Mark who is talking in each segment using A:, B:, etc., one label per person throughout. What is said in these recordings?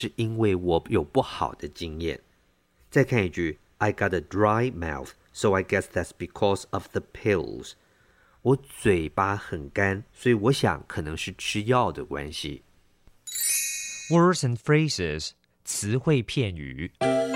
A: 是因为我有不好的经验。再看一句 I got a dry mouth, so I guess that's because of the pills. 我嘴巴很干，所以我想可能是吃药的关系。
B: Words and phrases 词汇片语。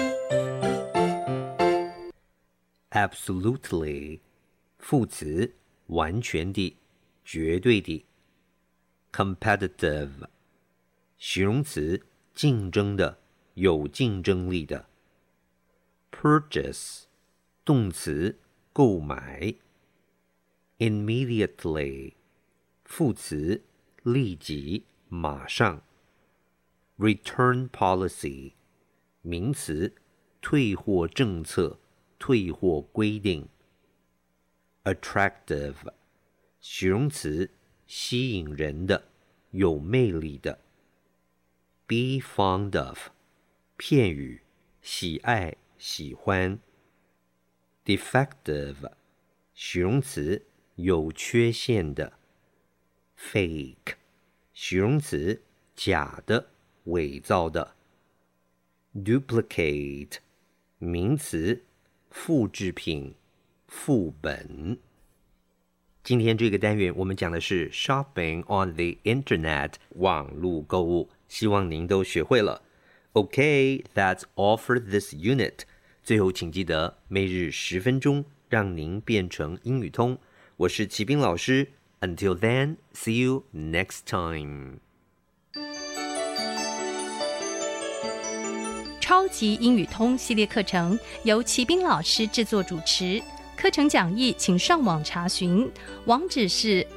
A: Absolutely 副词，完全的，绝对的。Competitive 形容词，竞争的，有竞争力的。Purchase 动词，购买。Immediately 副词，立即，马上。Return policy 名词，退货政策，退货规定。Attractive 形容词，吸引人的，有魅力的。Be fond of 片语，喜爱，喜欢。Defective 形容词，有缺陷的。Fake 形容词，假的，伪造的。Duplicate 名词，复制品，副本。今天这个单元我们讲的是 Shopping on the Internet 网络购物，希望您都学会了。Okay, that's all for this unit. 最后请记得每日10分钟，让您变成英语通。我是齐斌老师。Until then, see you next time.
C: 超级英语通系列课程由齐斌老师制作主持，课程讲义请上网查询，网址是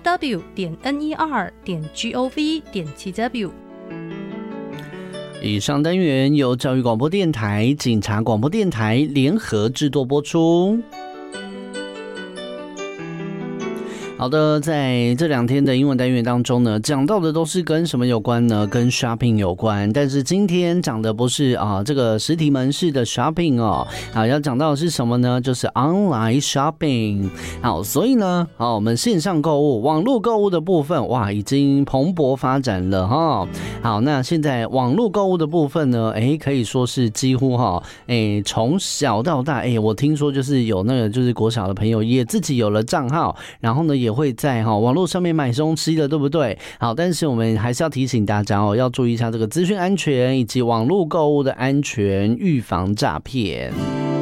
C: www.ner.gov.tw。
D: 以上单元由教育广播电台、警察广播电台联合制作播出。好的，在这2天的英文单元当中呢，讲到的都是跟什么有关呢？跟 shopping 有关。但是今天讲的不是这个实体门市的 shopping 哦，要讲到的是什么呢？就是 online shopping。好，所以呢，我们线上购物、网络购物的部分，哇，已经蓬勃发展了哈。好，那现在网络购物的部分呢，可以说是几乎从小到大，我听说就是有那个就是国小的朋友也自己有了账号，然后呢也会在网络上面买东西的，对不对？好，但是我们还是要提醒大家要注意一下这个资讯安全以及网络购物的安全，预防诈骗。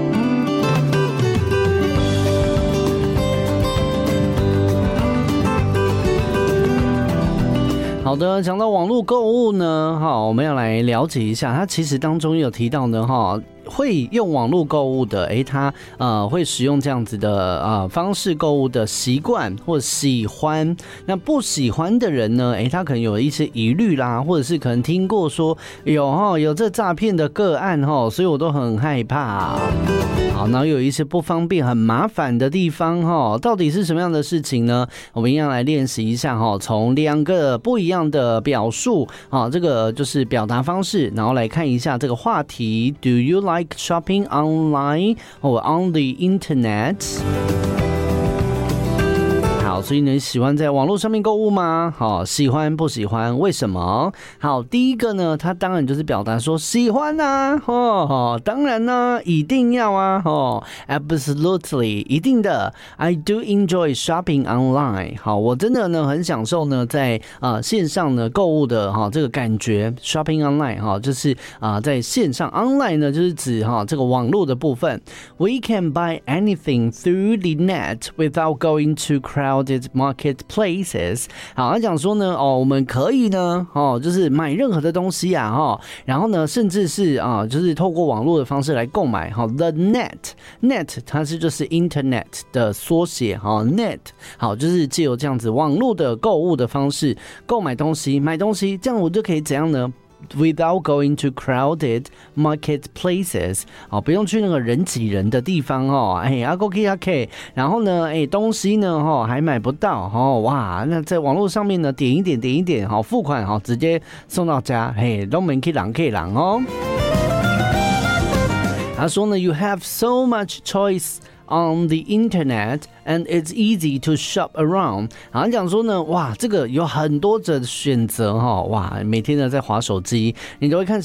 D: 好的，讲到网络购物呢，我们要来了解一下，它其实当中有提到呢，会用网络购物的，他会使用这样子的方式购物的习惯或喜欢，那不喜欢的人呢，他可能有一些疑虑啦，或者是可能听过说有这诈骗的个案所以我都很害怕。好，然后有一些不方便、很麻烦的地方到底是什么样的事情呢？我们一样来练习一下从2个不一样的表述这个就是表达方式，然后来看一下这个话题 ：Do you like shopping online or on the internet? 好，所以你喜欢在网络上面购物吗？喜欢不喜欢？为什么？好，第一个呢，它当然就是表达说喜欢啊，当然呢，一定要啊，absolutely 一定的。I do enjoy shopping online。好，我真的呢很享受呢在线上呢购物的这个感觉。Shopping online 就是在线上 online 呢就是指这个网络的部分。We can buy anything through the net without going to crowded marketplaces。好，他讲说呢，我们可以呢，就是买任何的东西啊，然后呢，甚至是就是透过网络的方式来购买。The net 它是就是 internet 的缩写net。好，就是借由这样子网络的购物的方式购买东西、买东西，这样我就可以怎样呢？Without going to crowded marketplaces， 不用去那个人挤人的地方OK， 然后呢，东西呢还买不到哇，那在网络上面呢点一点付款直接送到家，都没去人他说呢 ，You have so much choice on the internet and it's easy to shop around。 好像讲说呢，哇，这个有很多的选择哇，每天呢在滑手机，你都会看